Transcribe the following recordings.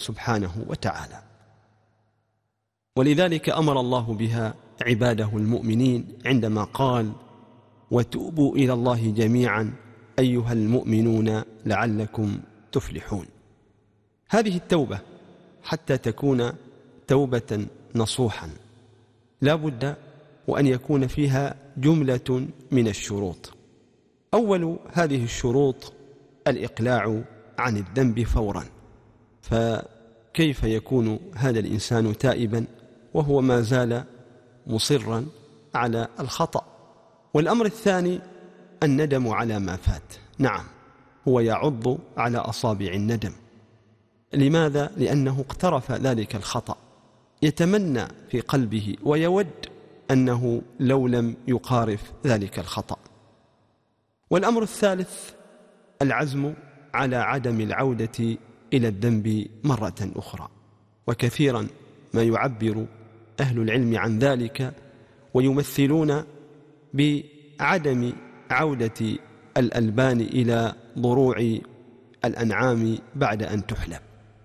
سبحانه وتعالى. ولذلك أمر الله بها عباده المؤمنين عندما قال: وتوبوا إلى الله جميعا أيها المؤمنون لعلكم تفلحون. هذه التوبة حتى تكون توبة نصوحا لا بد وأن يكون فيها جملة من الشروط. أول هذه الشروط الإقلاع عن الذنب فورا، فكيف يكون هذا الإنسان تائبا وهو ما زال مصرا على الخطأ؟ والأمر الثاني الندم على ما فات. نعم، هو يعض على أصابع الندم. لماذا؟ لأنه اقترف ذلك الخطأ، يتمنى في قلبه ويود أنه لو لم يقارف ذلك الخطأ. والأمر الثالث العزم على عدم العودة إلى الذنب مرة أخرى، وكثيرا ما يعبر أهل العلم عن ذلك ويمثلون بعدم عودة الألبان إلى ضروع الأنعام بعد أن تحلب.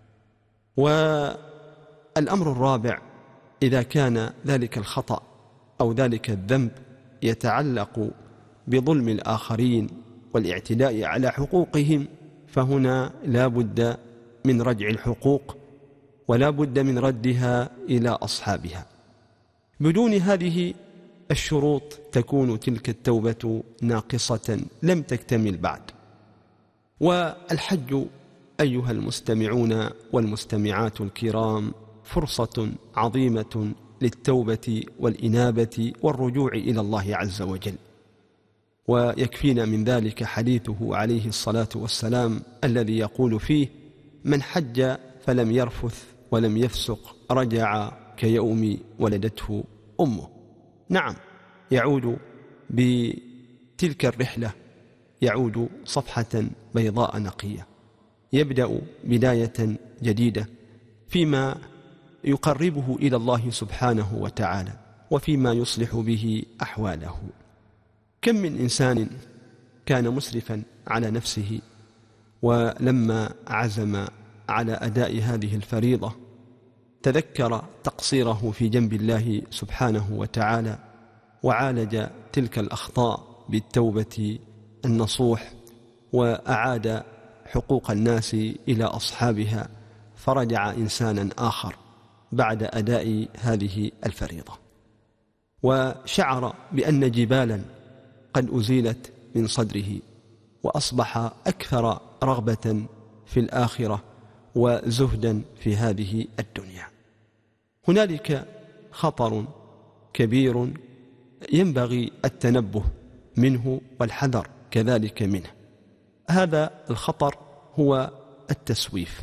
والأمر الرابع إذا كان ذلك الخطأ أو ذلك الذنب يتعلق بظلم الآخرين والاعتداء على حقوقهم، فهنا لا بد من رجع الحقوق ولا بد من ردها إلى أصحابها. بدون هذه الشروط تكون تلك التوبة ناقصة لم تكتمل بعد. والحج أيها المستمعون والمستمعات الكرام فرصة عظيمة للتوبة والإنابة والرجوع إلى الله عز وجل، ويكفينا من ذلك حديثه عليه الصلاة والسلام الذي يقول فيه: من حج فلم يرفث ولم يفسق رجع كيوم ولدته أمه. نعم، يعود بتلك الرحلة، يعود صفحة بيضاء نقية، يبدأ بداية جديدة فيما يقربه إلى الله سبحانه وتعالى وفيما يصلح به أحواله. كم من إنسان كان مسرفا على نفسه، ولما عزم على أداء هذه الفريضة تذكر تقصيره في جنب الله سبحانه وتعالى وعالج تلك الأخطاء بالتوبة النصوح، وأعاد حقوق الناس إلى أصحابها، فرجع إنسانا آخر بعد أداء هذه الفريضة، وشعر بأن جبالا قد أزيلت من صدره، وأصبح أكثر رغبة في الآخرة وزهدا في هذه الدنيا. هنالك خطر كبير ينبغي التنبه منه والحذر كذلك منه. هذا الخطر هو التسويف.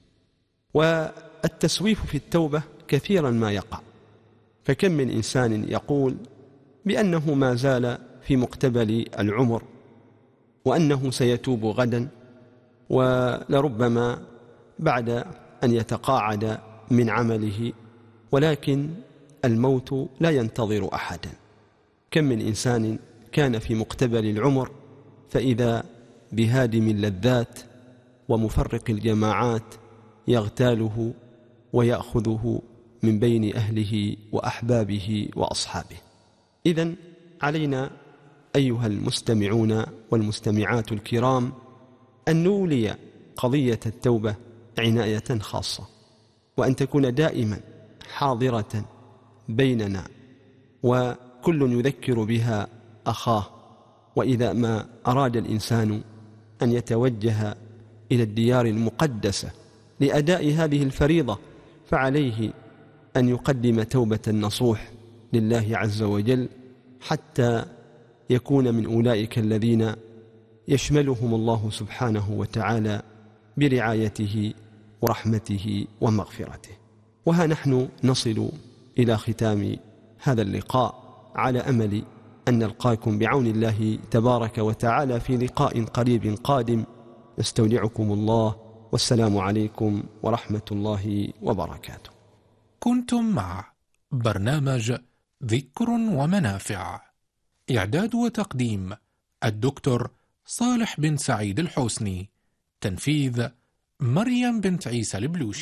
والتسويف في التوبة كثيرا ما يقع، فكم من إنسان يقول بأنه ما زال في مقتبل العمر وأنه سيتوب غدا، ولربما بعد أن يتقاعد من عمله، ولكن الموت لا ينتظر أحدا. كم من إنسان كان في مقتبل العمر فإذا بهادم اللذات ومفرق الجماعات يغتاله ويأخذه من بين أهله وأحبابه وأصحابه. إذن علينا أيها المستمعون والمستمعات الكرام أن نولي قضية التوبة عناية خاصة، وأن تكون دائما حاضرة بيننا، وكل يذكر بها أخاه. وإذا ما أراد الإنسان أن يتوجه إلى الديار المقدسة لأداء هذه الفريضة فعليه أن يقدم توبة نصوح لله عز وجل، حتى يكون من أولئك الذين يشملهم الله سبحانه وتعالى برعايته ورحمته ومغفرته. وها نحن نصل إلى ختام هذا اللقاء، على أمل أن نلقاكم بعون الله تبارك وتعالى في لقاء قريب قادم. نستودعكم الله، والسلام عليكم ورحمة الله وبركاته. كنتم مع برنامج ذكر ومنافع، إعداد وتقديم الدكتور صالح بن سعيد الحوسني، تنفيذ مريم بنت عيسى البلوشي.